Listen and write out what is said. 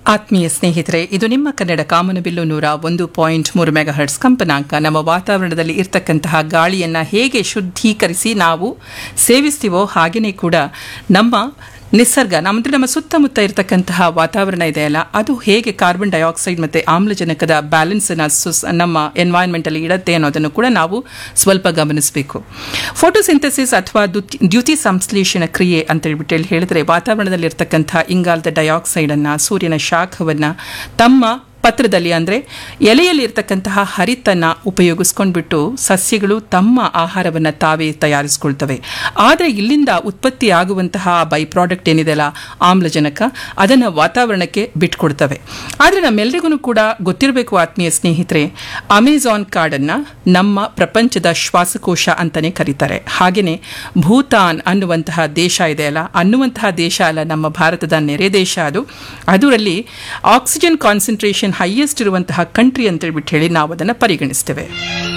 ಆತ್ಮೀಯ ಸ್ನೇಹಿತರೆ, ಇದು ನಿಮ್ಮ ಕನ್ನಡ ಕಾಮನಬಿಲ್ಲು 101.3 ಮೆಗಾಹರ್ಟ್ಸ್ ಕಂಪನಾಂಕ. ನಮ್ಮ ವಾತಾವರಣದಲ್ಲಿ ಇರ್ತಕ್ಕಂತಹ ಗಾಳಿಯನ್ನು ಹೇಗೆ ಶುದ್ಧೀಕರಿಸಿ ನಾವು ಸೇವಿಸ್ತೀವೋ ಹಾಗೆಯೇ ಕೂಡ ನಮ್ಮ ನಿಸರ್ಗ ನಮ್ಮ ಸುತ್ತಮುತ್ತ ಇರತಕ್ಕಂತಹ ವಾತಾವರಣ ಇದೆಯಲ್ಲ, ಅದು ಹೇಗೆ ಕಾರ್ಬನ್ ಡೈಆಕ್ಸೈಡ್ ಮತ್ತು ಆಮ್ಲಜನಕದ ಬ್ಯಾಲೆನ್ಸನ್ನು ನಮ್ಮ ಎನ್ವೈರ್ಮೆಂಟಲ್ಲಿ ಇಡುತ್ತೆ ಅನ್ನೋದನ್ನು ಕೂಡ ನಾವು ಸ್ವಲ್ಪ ಗಮನಿಸಬೇಕು. ಫೋಟೋಸಿಂಥಸಿಸ್ ಅಥವಾ ದ್ಯುತಿ ಸಂಶ್ಲೇಷಣ ಕ್ರಿಯೆ ಅಂತ ಹೇಳಿದ್ರೆ ವಾತಾವರಣದಲ್ಲಿರ್ತಕ್ಕಂಥ ಇಂಗಾಲದ ಡೈಆಕ್ಸೈಡನ್ನು, ಸೂರ್ಯನ ಶಾಖವನ್ನು ತಮ್ಮ ಪತ್ರದಲ್ಲಿ ಅಂದರೆ ಎಲೆಯಲ್ಲಿ ಇರ್ತಕ್ಕಂತಹ ಹರಿತನ್ನು ಉಪಯೋಗಿಸ್ಕೊಂಡ್ಬಿಟ್ಟು ಸಸ್ಯಗಳು ತಮ್ಮ ಆಹಾರವನ್ನು ತಾವೇ ತಯಾರಿಸ್ಕೊಳ್ತವೆ. ಆದರೆ ಇಲ್ಲಿಂದ ಉತ್ಪತ್ತಿಯಾಗುವಂತಹ ಬೈ ಪ್ರಾಡಕ್ಟ್ ಏನಿದೆಯಲ್ಲ, ಆಮ್ಲಜನಕ, ಅದನ್ನು ವಾತಾವರಣಕ್ಕೆ ಬಿಟ್ಕೊಡ್ತವೆ. ಆದರೆ ನಮ್ಮೆಲ್ಲರಿಗೂ ಕೂಡ ಗೊತ್ತಿರಬೇಕು ಆತ್ಮೀಯ ಸ್ನೇಹಿತರೆ, ಅಮೆಜಾನ್ ಕಾಡನ್ನು ನಮ್ಮ ಪ್ರಪಂಚದ ಶ್ವಾಸಕೋಶ ಅಂತಲೇ ಕರೀತಾರೆ. ಹಾಗೆಯೇ ಭೂತಾನ್ ಅನ್ನುವಂತಹ ದೇಶ ಇದೆಯಲ್ಲ, ಅನ್ನುವಂತಹ ದೇಶ ಅಲ್ಲ, ನಮ್ಮ ಭಾರತದ ನೆರೆ ದೇಶ ಅದು. ಅದರಲ್ಲಿ ಆಕ್ಸಿಜನ್ ಕಾನ್ಸಂಟ್ರೇಷನ್ ಹೈಯೆಸ್ಟ್ ಇರುವಂತಹ ಕಂಟ್ರಿ ಅಂತ ಹೇಳ್ಬಿಟ್ಟು ಹೇಳಿ ನಾವು ಅದನ್ನು ಪರಿಗಣಿಸ್ತೇವೆ.